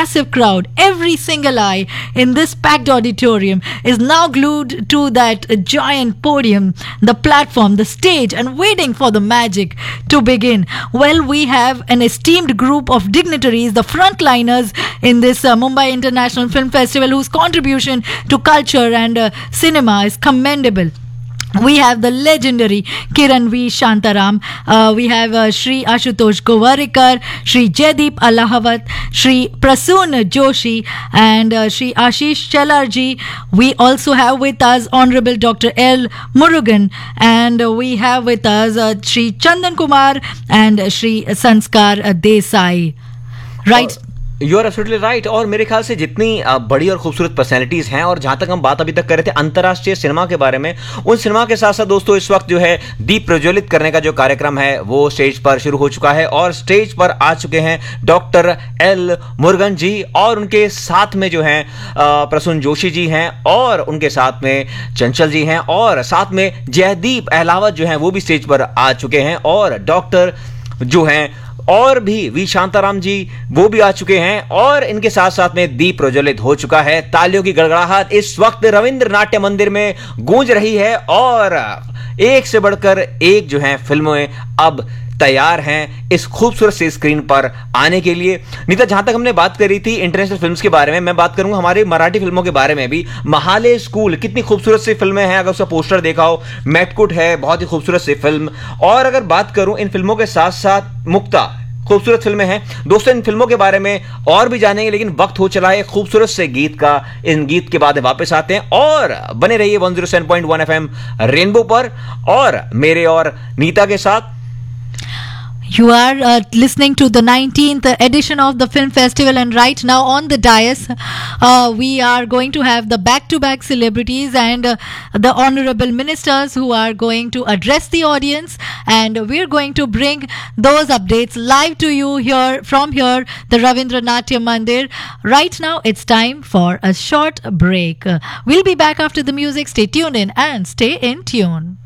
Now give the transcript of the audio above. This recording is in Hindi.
massive crowd. Every single eye in this packed auditorium is now glued to that giant podium, the platform, the stage, and waiting for the magic to begin. Well, we have an esteemed group of dignitaries, the frontliners in this Mumbai International Film Festival, whose contribution to culture and cinema is commendable. We have the legendary Kiran V. Shantaram. We have Shri Ashutosh Govarikar, Shri Jaideep Allahabad, Shri Prasoon Joshi, and Shri Ashish Chelarji. We also have with us Honorable Dr. L. Murugan, and we have with us Shri Chandan Kumar and Shri Sanskar Desai. Right? You are absolutely right. और मेरे ख्याल से जितनी बड़ी और खूबसूरत पर्सनैलिटीज हैं, और जहां तक हम बात अभी तक कर रहे थे अंतर्राष्ट्रीय सिनेमा के बारे में, उन सिनेमा के साथ साथ दोस्तों इस वक्त जो है दीप प्रज्वलित करने का जो कार्यक्रम है वो स्टेज पर शुरू हो चुका है। और स्टेज पर आ चुके हैं डॉक्टर एल मुरुगन जी, और उनके साथ में जो है प्रसून जोशी जी हैं, और उनके साथ में चंचल जी हैं, और साथ में जयदीप अहलावत जो हैं वो भी स्टेज पर आ चुके हैं, और डॉक्टर जो हैं और भी वी शांताराम जी वो भी आ चुके हैं, और इनके साथ साथ में दीप प्रज्वलित हो चुका है। तालियों की गड़गड़ाहट इस वक्त रविंद्र नाट्य मंदिर में गूंज रही है, और एक से बढ़कर एक जो है फिल्में अब तैयार हैं इस खूबसूरत सी स्क्रीन पर आने के लिए। नीता, जहां तक हमने बात करी थी इंटरनेशनल फिल्म्स के बारे में, मैं बात करूंगा हमारे मराठी फिल्मों के बारे में भी। महाले स्कूल, कितनी खूबसूरत सी फिल्में हैं, अगर उसका पोस्टर देखा हो। मेटकुट है, बहुत ही खूबसूरत सी फिल्म। और अगर बात करूं इन फिल्मों के साथ साथ मुक्ता, खूबसूरत फिल्में हैं दोस्तों। इन फिल्मों के बारे में और भी जानेंगे, लेकिन वक्त हो चला है खूबसूरत से गीत का। इन गीत के बाद वापस आते हैं, और बने रहिए 107.1 FM रेनबो पर, और मेरे और नीता के साथ। You are listening to the 19th edition of the film festival, and right now on the dais we are going to have the back-to-back celebrities and the honorable ministers who are going to address the audience, and we're going to bring those updates live to you here from here, the Ravindra Natya Mandir. Right now it's time for a short break. We'll be back after the music. Stay tuned in and stay in tune.